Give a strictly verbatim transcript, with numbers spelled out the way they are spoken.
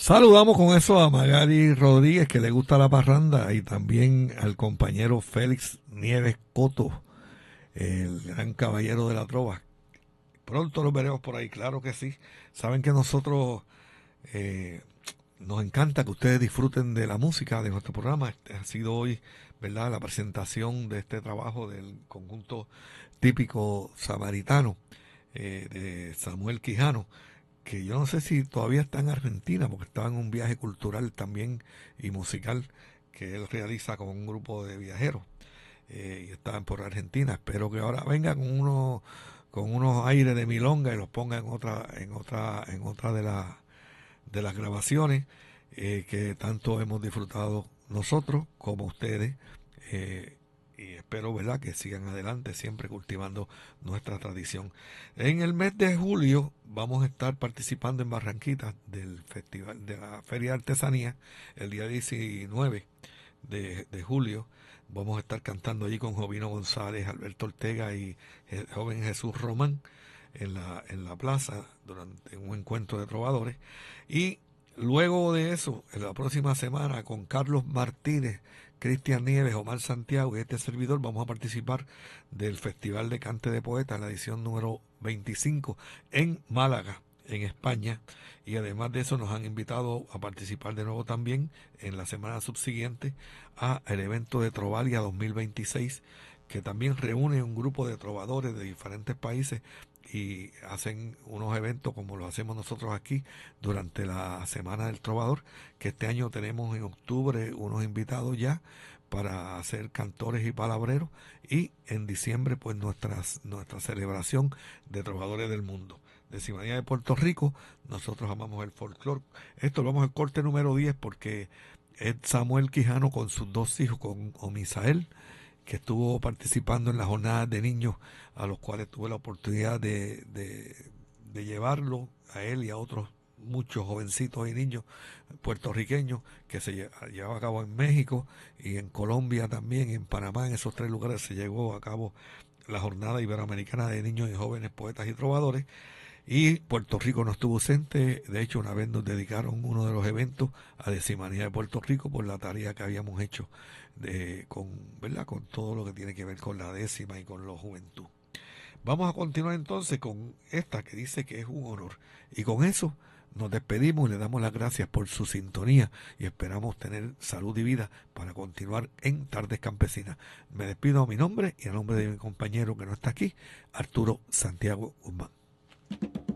Saludamos con eso a Magari Rodríguez, que le gusta la parranda, y también al compañero Félix Nieves Coto, el gran caballero de la trova. Pronto los veremos por ahí, claro que sí. Saben que nosotros eh, nos encanta que ustedes disfruten de la música de nuestro programa. Este ha sido hoy, ¿verdad?, la presentación de este trabajo del conjunto típico samaritano eh, de Samuel Quijano, que yo no sé si todavía está en Argentina, porque estaba en un viaje cultural también y musical que él realiza con un grupo de viajeros eh, y estaban por Argentina. Espero que ahora venga con unos con unos aires de milonga y los ponga en otra en otra en otra de las de las grabaciones eh, que tanto hemos disfrutado nosotros como ustedes. eh, y espero, ¿verdad?, que sigan adelante siempre cultivando nuestra tradición. En el mes de julio vamos a estar participando en Barranquita del festival de la Feria de Artesanía el día diecinueve de, de julio. Vamos a estar cantando allí con Jovino González, Alberto Ortega y el joven Jesús Román en la, en la plaza durante un encuentro de trovadores. Y luego de eso, en la próxima semana, con Carlos Martínez, Cristian Nieves, Omar Santiago y este servidor, vamos a participar del Festival de Cante de Poetas, la edición número veinticinco en Málaga, en España. Y además de eso nos han invitado a participar de nuevo también en la semana subsiguiente a el evento de Trovalia dos mil veintiséis, que también reúne un grupo de trovadores de diferentes países y hacen unos eventos como lo hacemos nosotros aquí durante la Semana del Trovador, que este año tenemos en octubre unos invitados ya para hacer cantores y palabreros, y en diciembre pues nuestras, nuestra celebración de trovadores del mundo. De Ciudadanía de Puerto Rico, nosotros amamos el folclore. Esto lo vamos al corte número diez porque es Samuel Quijano con sus dos hijos, con Omisael, que estuvo participando en las jornadas de niños a los cuales tuve la oportunidad de, de, de llevarlo a él y a otros muchos jovencitos y niños puertorriqueños que se llevaba a cabo en México y en Colombia también, en Panamá. En esos tres lugares se llevó a cabo la jornada iberoamericana de niños y jóvenes poetas y trovadores, y Puerto Rico no estuvo ausente. De hecho, una vez nos dedicaron uno de los eventos a Decimanía de Puerto Rico por la tarea que habíamos hecho de, con, ¿verdad?, con todo lo que tiene que ver con la décima y con la juventud. Vamos a continuar entonces con esta que dice que es un honor. Y con eso nos despedimos y le damos las gracias por su sintonía y esperamos tener salud y vida para continuar en Tardes Campesinas. Me despido a mi nombre y a nombre de mi compañero que no está aquí, Arturo Santiago Guzmán.